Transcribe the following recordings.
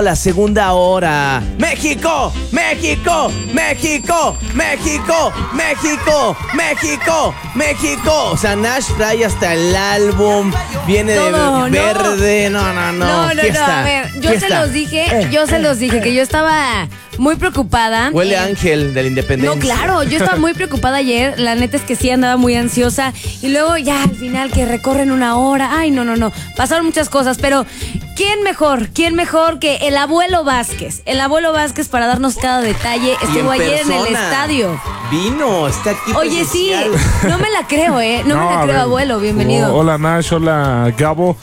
La segunda hora. México, México, México, México, México, México, México. O sea, Nash trae hasta el álbum. Viene todo, de verde. No. A ver, yo se los dije que yo estaba muy preocupada. Huele Ángel de la Independencia. No, claro, yo estaba muy preocupada ayer. La neta es que sí andaba muy ansiosa. Y luego ya al final que recorren una hora. Ay, no. Pasaron muchas cosas, pero ¿quién mejor que el abuelo Vázquez? El abuelo Vázquez para darnos cada detalle. Estuvo ayer en el estadio. Vino, está aquí. Oye, sí, no me la creo, No me la creo, abuelo, bienvenido. Hola Nash, hola Gabo.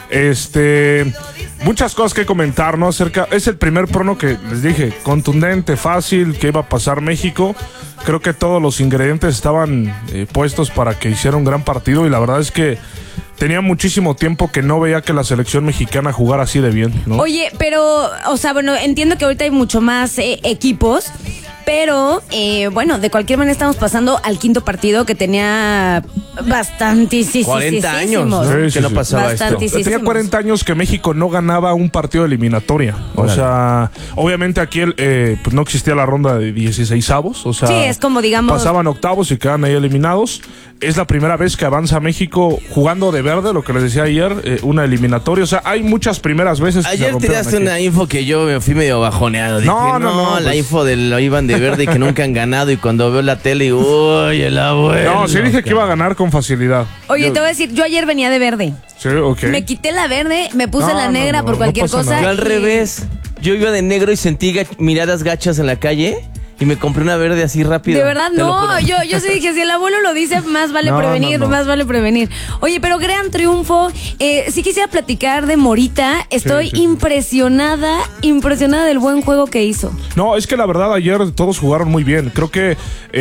Muchas cosas que comentar, ¿no? Es el primer prono que les dije, contundente, fácil, que iba a pasar México. Creo que todos los ingredientes estaban puestos para que hiciera un gran partido y la verdad es que tenía muchísimo tiempo que no veía que la selección mexicana jugara así de bien, ¿no? Oye, pero, o sea, bueno, entiendo que ahorita hay mucho más equipos. Pero, bueno, de cualquier manera estamos pasando al quinto partido que tenía bastantísimos. 40 años, ¿no? Sí, que no pasaba esto. Tenía 40 años que México no ganaba un partido de eliminatoria. O sea, obviamente aquí pues no existía la ronda de 16avos. O sea, sí, es como, digamos, pasaban octavos y quedaban ahí eliminados. Es la primera vez que avanza México jugando de verde, lo que les decía ayer, una eliminatoria. O sea, hay muchas primeras veces que ayer tiraste una info que yo me fui medio bajoneado. Dije, no, la info del Iván de verde y que nunca han ganado. Y cuando veo la tele, uy, el abuelo. No, sí dije que iba a ganar con facilidad. Oye, te voy a decir, yo ayer venía de verde. Sí, ok. Me quité la verde, me puse la negra por cualquier cosa. Yo al revés. Yo iba de negro y sentí miradas gachas en la calle. Y me compré una verde así rápido. De verdad, no. Yo sí dije, si el abuelo lo dice, más vale prevenir. Más vale prevenir. Oye, pero gran triunfo. Sí quisiera platicar de Morita. Estoy impresionada del buen juego que hizo. No, es que la verdad ayer todos jugaron muy bien. Creo que,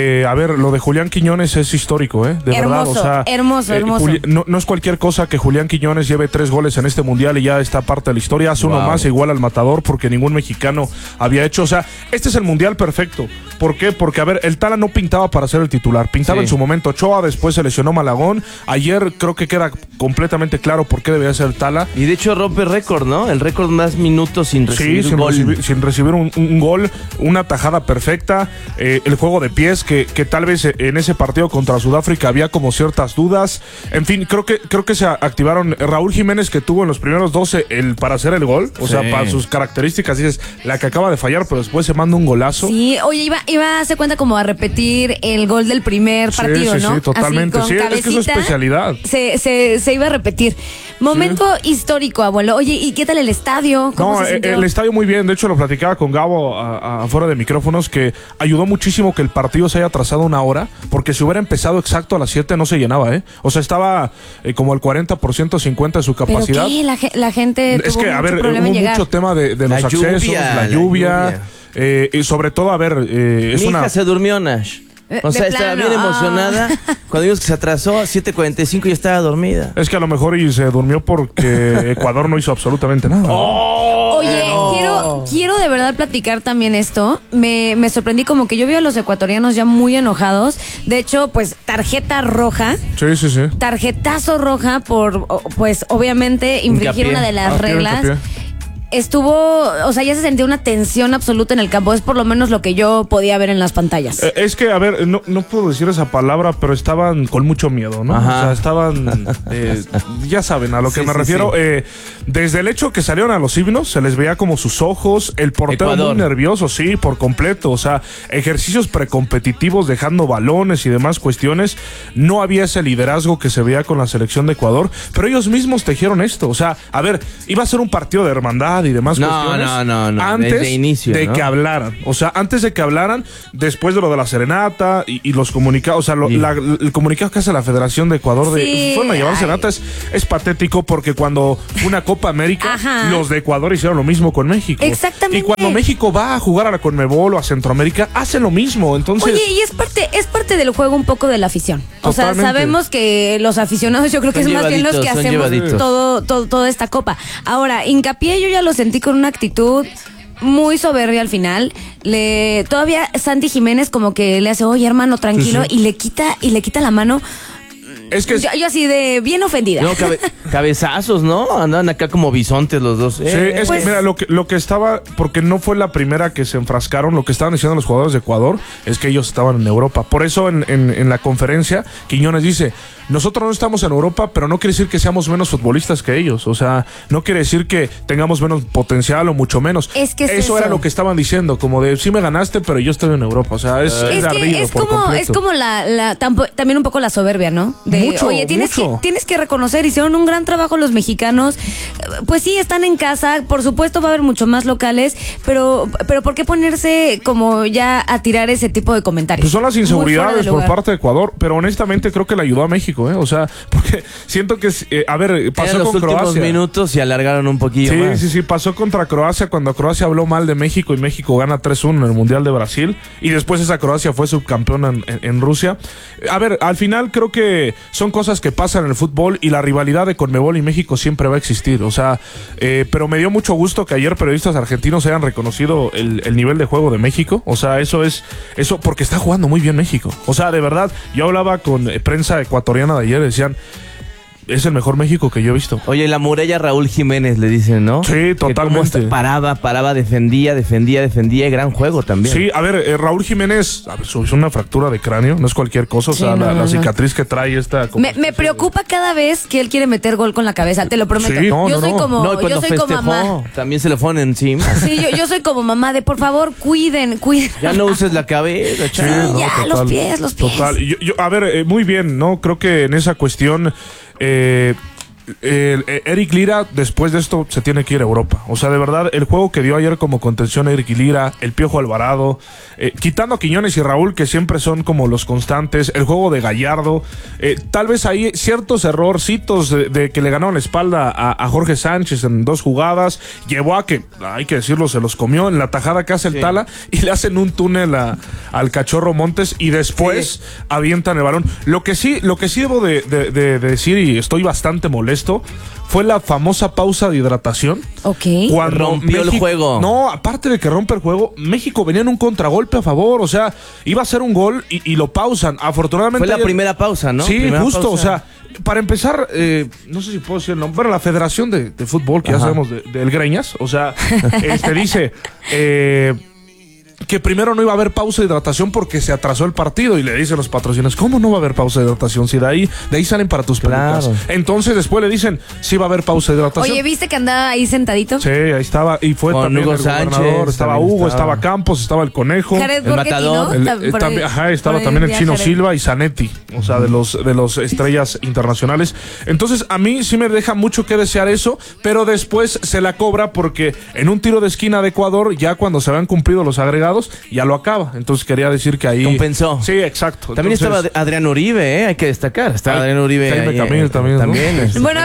lo de Julián Quiñones es histórico, De hermoso, verdad. O sea, hermoso. No es cualquier cosa que Julián Quiñones lleve 3 goles en este mundial y ya está parte de la historia. Hace uno más igual al Matador porque ningún mexicano había hecho. O sea, este es el mundial perfecto. ¿Por qué? Porque, a ver, el Tala no pintaba para ser el titular. Pintaba en su momento Ochoa, después se lesionó Malagón. Ayer creo que queda completamente claro por qué debería ser el Tala. Y de hecho rompe récord, ¿no? El récord más minutos sin recibir un gol. Sin recibir un gol, una tajada perfecta. El juego de pies, que tal vez en ese partido contra Sudáfrica había como ciertas dudas. En fin, creo que se activaron. Raúl Jiménez, que tuvo en los primeros 12 para hacer el gol. O sea, para sus características, dices, la que acaba de fallar, pero después se manda un golazo. Sí, oye, iba a hacer cuenta como a repetir el gol del primer partido, ¿no? Sí, totalmente. Así, sí, es que es su especialidad. Se iba a repetir. Momento histórico, abuelo. Oye, ¿y qué tal el estadio? ¿Cómo se sintió? El estadio muy bien. De hecho, lo platicaba con Gabo afuera de micrófonos, que ayudó muchísimo que el partido se haya atrasado una hora, porque si hubiera empezado exacto a las 7 no se llenaba, O sea, estaba como el 40%, 50% de su capacidad. ¿Pero qué? La gente es tuvo que, hubo mucho tema de los accesos, la lluvia. Y sobre todo, Mi hija se durmió, Nash. O sea, estaba bien emocionada. Cuando vimos que se atrasó a 7:45 ya estaba dormida. Es que a lo mejor y se durmió porque Ecuador no hizo absolutamente nada. Oye, quiero de verdad platicar también esto. Me sorprendí como que yo veo a los ecuatorianos ya muy enojados. De hecho, pues, tarjeta roja. Sí. Tarjetazo roja por, pues, obviamente, infringir una de las reglas. Estuvo, o sea, ya se sentía una tensión absoluta en el campo. Es por lo menos lo que yo podía ver en las pantallas. Es que, a ver, no puedo decir esa palabra, pero estaban con mucho miedo, ¿no? Ajá. O sea, estaban, ya saben a lo que me refiero. Desde el hecho que salieron a los himnos, se les veía como sus ojos, el portero muy nervioso, sí, por completo. O sea, ejercicios precompetitivos, dejando balones y demás cuestiones. No había ese liderazgo que se veía con la selección de Ecuador, pero ellos mismos tejieron esto. O sea, a ver, iba a ser un partido de hermandad y demás cuestiones. No. Antes de inicio, de que hablaran. O sea, antes de que hablaran, después de lo de la serenata y los comunicados. O sea, el comunicado que hace la Federación de Ecuador fueron a llevar serenata es patético, porque cuando fue una Copa América, los de Ecuador hicieron lo mismo con México. Exactamente. Y cuando México va a jugar a la Conmebol o a Centroamérica, hacen lo mismo. Entonces, oye, y es parte del juego un poco de la afición. O sea, sabemos que los aficionados, yo creo que es más bien los que hacemos toda esta Copa. Ahora, hincapié, yo ya lo sentí con una actitud muy soberbia al final. Todavía Santi Jiménez como que le hace, oye, hermano, tranquilo, y le quita la mano. Es que yo así de bien ofendida. No, cabezazos, ¿no? Andan acá como bisontes los dos. Sí, es pues, que mira, lo que estaba, porque no fue la primera que se enfrascaron, lo que estaban diciendo los jugadores de Ecuador es que ellos estaban en Europa. Por eso en la conferencia, Quiñones dice, nosotros no estamos en Europa, pero no quiere decir que seamos menos futbolistas que ellos. O sea, no quiere decir que tengamos menos potencial o mucho menos. Es que eso era lo que estaban diciendo, como de, sí me ganaste, pero yo estoy en Europa. O sea, es ardido es por como completo. también un poco la soberbia, ¿no? Mucho, oye, tienes que reconocer, hicieron un gran trabajo los mexicanos. Pues sí, están en casa, por supuesto va a haber mucho más locales, pero ¿por qué ponerse como ya a tirar ese tipo de comentarios? Pues son las inseguridades por lugar. parte de Ecuador, pero honestamente creo que le ayudó a México, ¿eh? O sea, porque siento que, pasó los con últimos Croacia. minutos y alargaron un poquillo más. Sí, pasó contra Croacia cuando Croacia habló mal de México y México gana 3-1 en el Mundial de Brasil y después esa Croacia fue subcampeona en Rusia. A ver, al final creo que son cosas que pasan en el fútbol y la rivalidad de Conmebol y México siempre va a existir, o sea, pero me dio mucho gusto que ayer periodistas argentinos hayan reconocido el nivel de juego de México, o sea, eso porque está jugando muy bien México, o sea, de verdad, yo hablaba con prensa ecuatoriana de ayer, decían, es el mejor México que yo he visto. Oye, la muralla Raúl Jiménez le dicen, ¿no? Sí, totalmente. Paraba, defendía, y gran juego también. Sí, a ver, Raúl Jiménez, sufrió una fractura de cráneo, no es cualquier cosa, o sea, la cicatriz que trae esta... Me preocupa cada vez que él quiere meter gol con la cabeza, te lo prometo. Sí, yo soy como mamá. También se le pone encima. Sí, yo soy como mamá de, por favor, cuiden. Ya no uses la cabeza, chaval. No, ya, total, los pies. Total. A ver, muy bien, ¿no? Creo que en esa cuestión... Eric Lira después de esto se tiene que ir a Europa, o sea, de verdad el juego que dio ayer como contención Eric Lira, el Piojo Alvarado, quitando a Quiñones y Raúl que siempre son como los constantes, el juego de Gallardo, tal vez hay ciertos errorcitos de que le ganaron la espalda a Jorge Sánchez en 2 jugadas, llevó a que, hay que decirlo, se los comió en la tajada que hace el Tala y le hacen un túnel al Cachorro Montes y después avientan el balón. Lo que sí debo de decir, y estoy bastante molesto, fue la famosa pausa de hidratación. Ok. Cuando rompió el juego. No, aparte de que rompe el juego, México venía en un contragolpe a favor, o sea, iba a ser un gol y lo pausan. Afortunadamente... Fue la primera pausa, ¿no? Sí, primera justo, pausa. o sea, para empezar, no sé si puedo decir el nombre, bueno, la Federación de Fútbol, que ya sabemos del Greñas, o sea, dice... que primero no iba a haber pausa de hidratación porque se atrasó el partido y le dicen los patrocinadores, ¿cómo no va a haber pausa de hidratación? Si de ahí salen para tus pelucas. Entonces después le dicen, sí va a haber pausa de hidratación. Oye, ¿viste que andaba ahí sentadito? Sí, ahí estaba, y fue con también Hugo el Sánchez, gobernador, estaba Hugo, estaba Campos, estaba el Conejo, Jared el Borghetti, Matador, ¿no? estaba también el Chino Silva y Zanetti, o sea, de los estrellas internacionales. Entonces a mí sí me deja mucho que desear eso, pero después se la cobra porque en un tiro de esquina de Ecuador, ya cuando se habían cumplido los agregados, ya lo acaba. Entonces quería decir que ahí... compensó. Sí, exacto. También entonces, estaba Adrián Uribe, hay que destacar. Estaba Adrián Uribe. Jaime Camil también, ¿no? Bueno,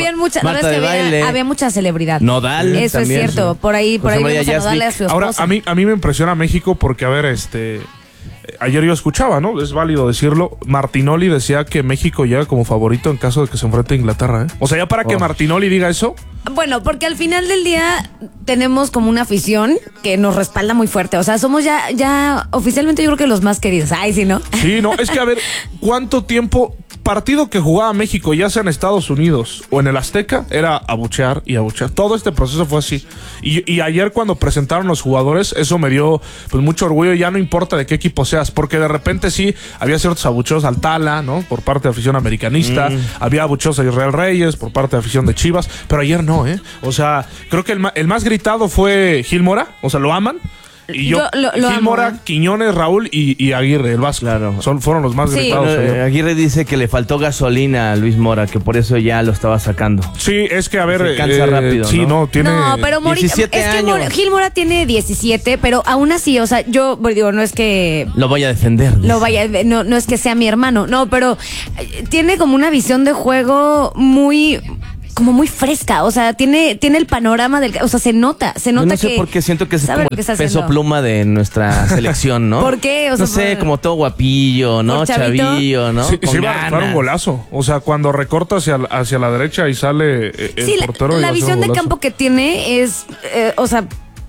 había mucha celebridad. Nodal. Eso también, es cierto. Por ahí vimos a Nodal a su esposa. Ahora, a mí me impresiona México porque, a ver, ayer yo escuchaba, ¿no? Es válido decirlo. Martinoli decía que México llega como favorito en caso de que se enfrente a Inglaterra, ¿eh? O sea, ya para que Martinoli diga eso... Bueno, porque al final del día tenemos como una afición que nos respalda muy fuerte. O sea, somos ya oficialmente yo creo que los más queridos. Ay, sí, ¿no? Sí, no, es que a ver, ¿cuánto tiempo partido que jugaba México, ya sea en Estados Unidos o en el Azteca, era abuchear y abuchear? Todo este proceso fue así. Y ayer cuando presentaron los jugadores, eso me dio pues mucho orgullo. Ya no importa de qué equipo seas, porque de repente sí había ciertos abucheos al Tala, ¿no? Por parte de afición americanista. Había abucheos a Israel Reyes por parte de afición de Chivas, pero ayer no, ¿eh? O sea, creo que el más gritado fue Gil Mora, o sea, lo aman. Y yo Gil Mora, Quiñones, Raúl y Aguirre, el Vasco. Claro. Fueron los más gritados. Aguirre dice que le faltó gasolina a Luis Mora, que por eso ya lo estaba sacando. Sí, es que a ver. Se cansa rápido. Sí, no, tiene. No, pero 17 años. Gil Mora tiene 17, pero aún así, o sea, yo digo, no es que. Lo vaya a defender. No es que sea mi hermano, no, pero tiene como una visión de juego muy fresca, o sea, tiene el panorama o sea, se nota no sé por qué siento que es como el peso pluma de nuestra selección, ¿no? ¿Por qué? O sea, no sé, como todo guapillo, ¿no? Chavillo, ¿no? Sí, va a dar un golazo. O sea, cuando recorta hacia la derecha y sale el portero. La visión de campo que tiene es, o sea,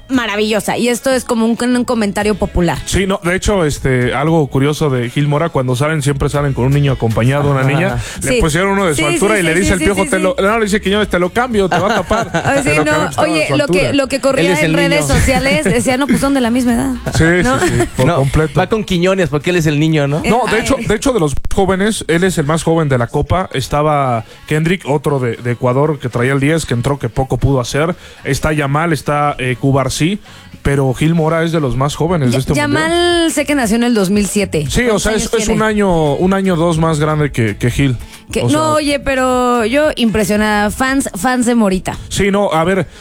maravillosa. Y esto es como un comentario popular. Sí, no, de hecho, algo curioso de Gil Mora, cuando siempre salen con un niño acompañado, una niña, le pusieron uno de su altura y le dice el Piojo, le dice Quiñones, te lo cambio, te va a tapar. Oye, lo que corría en redes sociales decía, no, pues son de la misma edad. Sí, por completo. Va con Quiñones porque él es el niño, ¿no? No, de hecho, de los jóvenes, él es el más joven de la Copa. Estaba Kendrick, otro de Ecuador, que traía el 10, que entró, que poco pudo hacer. Está Yamal, está Cubarsí, pero Gil Mora es de los más jóvenes de este mundial. Yamal sé que nació en el 2007. Sí, o sea, es un año o dos más grande que Gil. No, oye, pero yo impresionada. Fans de Morita. Sí, no, a ver,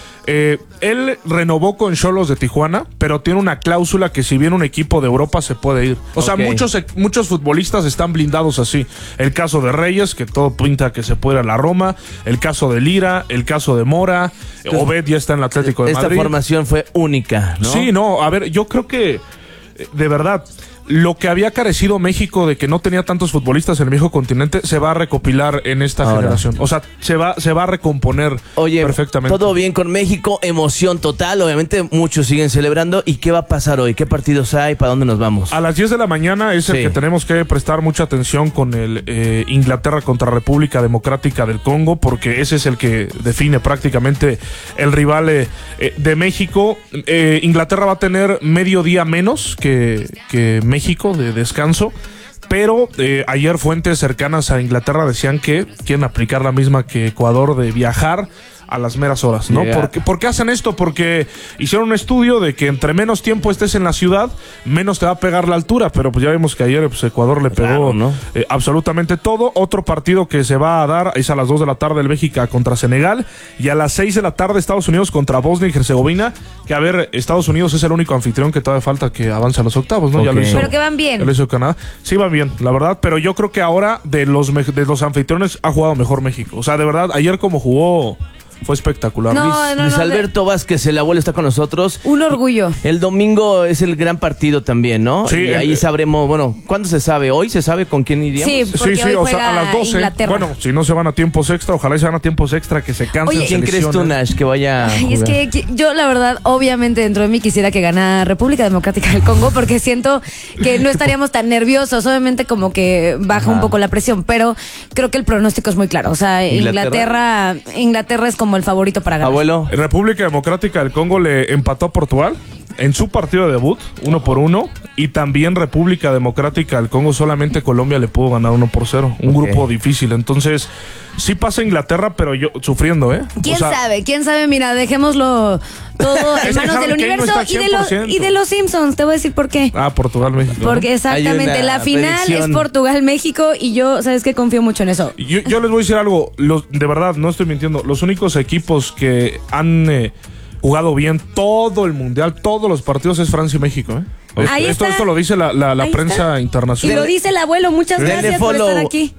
él renovó con Xolos de Tijuana, pero tiene una cláusula que si viene un equipo de Europa se puede ir. O sea, muchos futbolistas están blindados así. El caso de Reyes, que todo pinta que se puede ir a la Roma. El caso de Lira, el caso de Mora. Obed ya está en el Atlético de Madrid. Esta formación fue única, ¿no? Sí, no, a ver, yo creo que, de verdad, lo que había carecido México de que no tenía tantos futbolistas en el viejo continente se va a recopilar en esta generación. O sea, se va a recomponer perfectamente. Todo bien con México, emoción total. Obviamente muchos siguen celebrando. ¿Y qué va a pasar hoy? ¿Qué partidos hay? ¿Para dónde nos vamos? A las 10 de la mañana es el que tenemos que prestar mucha atención con el Inglaterra contra República Democrática del Congo, porque ese es el que define prácticamente el rival de México. Inglaterra va a tener medio día menos que México de descanso, pero ayer fuentes cercanas a Inglaterra decían que quieren aplicar la misma que Ecuador de viajar a las meras horas, ¿no? ¿Por qué hacen esto? Porque hicieron un estudio de que entre menos tiempo estés en la ciudad, menos te va a pegar la altura, pero pues ya vimos que ayer Ecuador le pegó absolutamente todo. Otro partido que se va a dar es a las 2 de la tarde el México contra Senegal y a las 6 de la tarde Estados Unidos contra Bosnia y Herzegovina, que a ver, Estados Unidos es el único anfitrión que todavía falta que avance a los octavos, ¿no? Ya lo hizo, pero que van bien. Ya lo hizo Canadá. Sí, van bien, la verdad, pero yo creo que ahora de los anfitriones ha jugado mejor México. O sea, de verdad, ayer como jugó fue espectacular. Luis Alberto Vázquez, el abuelo, está con nosotros. Un orgullo. El domingo es el gran partido también, ¿no? Sí. Y ahí sabremos, bueno, ¿cuándo se sabe? ¿Hoy se sabe con quién iríamos? Sí, hoy o sea, a las 12. Inglaterra. Bueno, si no se van a tiempos extra, ojalá se van a tiempos extra, que se cansen. Oye, ¿quién crees tú, Nash, que vaya a jugar? Es que yo, la verdad, obviamente dentro de mí quisiera que ganara República Democrática del Congo, porque siento que no estaríamos tan nerviosos. Obviamente como que baja un poco la presión, pero creo que el pronóstico es muy claro. O sea, Inglaterra es como el favorito para ganar. Abuelo. República Democrática del Congo le empató a Portugal en su partido de debut, 1-1, y también República Democrática del Congo, solamente Colombia le pudo ganar 1-0. Un grupo difícil, entonces sí pasa Inglaterra, pero yo sufriendo, ¿eh? ¿Quién sabe? Mira, dejémoslo todo en manos del universo y de los Simpsons. Te voy a decir por qué. Portugal-México. Porque exactamente, la final es Portugal-México y yo, ¿sabes qué? Confío mucho en eso. Yo les voy a decir algo, de verdad, no estoy mintiendo, los únicos equipos que han jugado bien todo el mundial, todos los partidos, es Francia y México, ¿eh? Esto lo dice la prensa internacional. Y lo dice el abuelo. Muchas gracias por estar aquí.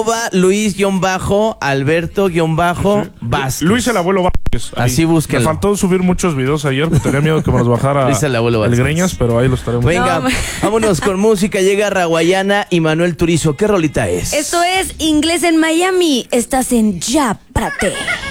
@Luis_Vázquez. Luis el abuelo Vázquez. Así búsquenlo. Me faltó subir muchos videos ayer, porque tenía miedo que me los bajara Luis el abuelo Vázquez. el Greñas, pero ahí los estaremos. Venga, vámonos con música. Llega Raguayana y Manuel Turizo. ¿Qué rolita es? Esto es Inglés en Miami. Estás en Ya Párate.